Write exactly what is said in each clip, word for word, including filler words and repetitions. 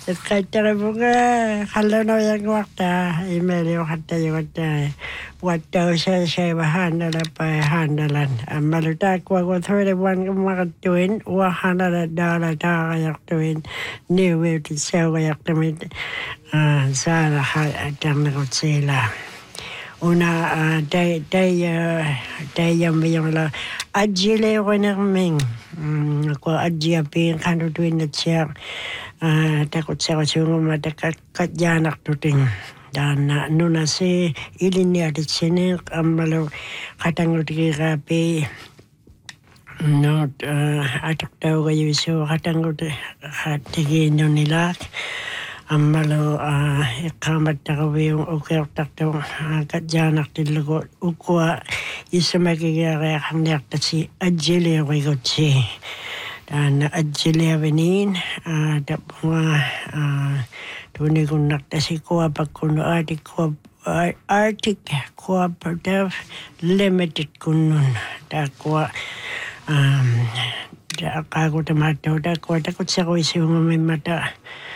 Kaitara bunga kalano yang wakta email hatta yota what do say say handle by handalan amaluta kwa thirty-one makatuin wa hundred dollar ta yak tuin new way to sell yak tumit ah sala ha atang ko sila una day day day yam yam la ajile winning ko ajia pin kanu tuin na chair takot sa kasungo matakat katyanak tuting dan nuna si ilinya di sini amalo katangot kirapi not atak tahu kayu so katangot katigi nunilak amalo ikamat takawi yung ukir takto katyanak tilagot ukwa isamagigaya kanyak tasi ajili wigotsi dan ajili avenin ada bunga tuni kunak tasi kuapa kuno artik artik cooperative limited kunun da kuwa da kago tamato da kuwa takot sa ko isi umami mata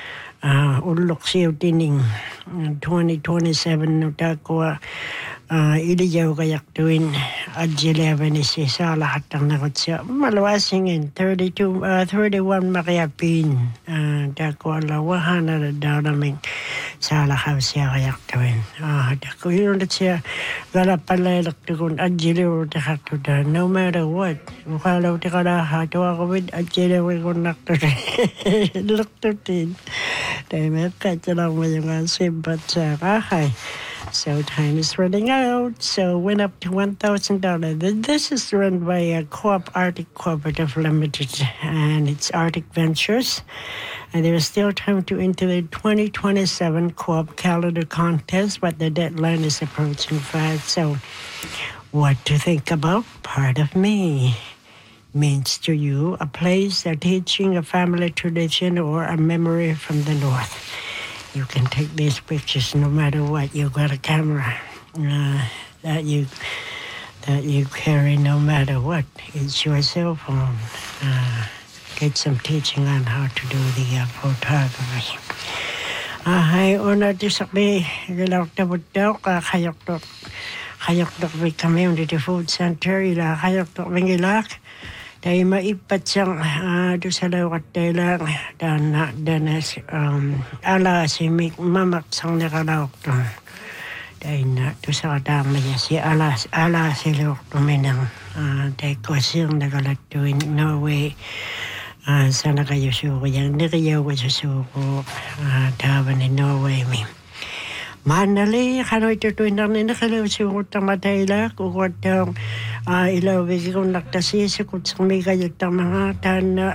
ulok siyo tining twenty twenty-seven no da kuwa iliyaw kayak tuwin ajili avenisi sa lahat ng nakot siya malawasingin thirty-two uh, thirty-one makayapin uh, dako alawahan na daw namin sa lakaw siya kayak tuwin uh, dako yun na siya galapalay laktukon ajili o takatuda no matter what mukalaw tikala hato ako with ajili o naktutin laktutin dahil may katilang mo yung simpat sa kahay. So time is running out. So went up to one thousand dollars. This is run by a Co-op Arctic Cooperative Limited and it's Arctic Ventures. And there is still time to enter the twenty twenty-seven Co-op Calendar Contest, but the deadline is approaching fast. So what to think about Part of Me means to you a place, a teaching, a family tradition, or a memory from the North. You can take these pictures no matter what. You've got a camera uh, that you that you carry no matter what. It's your cell phone. Uh, get some teaching on how to do the uh, photography. Ay, una to sabi, galaw tabot daw, kakayok to, kayok to may community food center, ila kayok to may ilak. Dahil maipat siyang uh, doon sa lawat lang dan dan um, ala si mamaksang nakalawak doon. Dahil na doon sa kadama niya si ala, ala si lawak doon uh, dahil ko siyang nakalat doon Norway uh, sa nakayusuko yan. Nakayaw ko sa suko uh, taban ni Norway mi. Manali, kano'y tutuin lang na nakalusuko tamatay lang kukuha daw ilaw bigi kong naktasi sa kutsang may kayat ang mga tana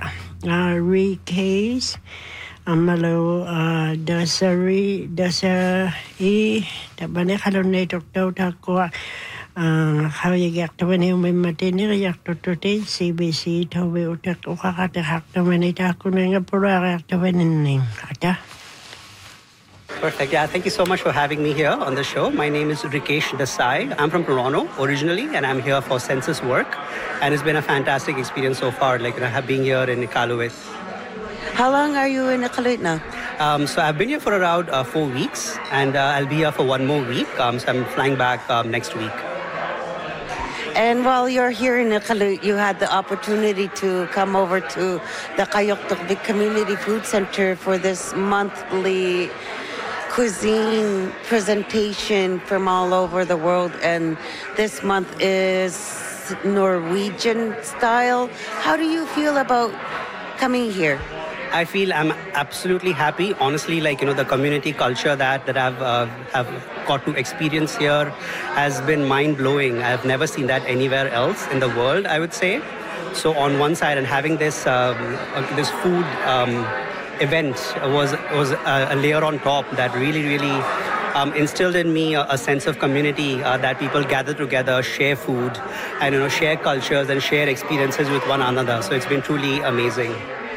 re-case ang malaw dasa re dasa i tabane kalon na itok daw tako kawagyak taman yung may matini kayak tututin C B C tawi utak ukakatakak taman itako na nga purarak taman nini kata. Perfect. Yeah, thank you so much for having me here on the show. My name is Rikesh Desai. I'm from Toronto originally, and I'm here for census work. And it's been a fantastic experience so far, like you know, being here in Iqaluit. How long are you in Iqaluit now? Um, so I've been here for around uh, four weeks, and uh, I'll be here for one more week. Um, so I'm flying back um, next week. And while you're here in Iqaluit, you had the opportunity to come over to the Qayoktukvik Community Food Center for this monthly cuisine presentation from all over the world, and this month is Norwegian style. How do you feel about coming here? I feel I'm absolutely happy. Honestly, like, you know, the community culture that, that I've uh, have got to experience here has been mind-blowing. I've never seen that anywhere else in the world, I would say. So on one side, and having this, um, uh, this food um, event was was a, a layer on top that really, really um, instilled in me a, a sense of community, uh, that people gather together, share food, and you know, share cultures and share experiences with one another. So it's been truly amazing.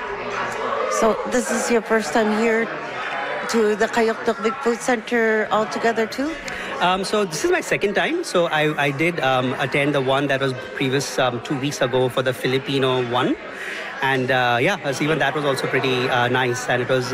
So this is your first time here to the Qayoktukvik Food Center altogether too? Um, so this is my second time. So I, I did um, attend the one that was previous um, two weeks ago for the Filipino one. And uh, yeah, so even that was also pretty uh, nice. And it was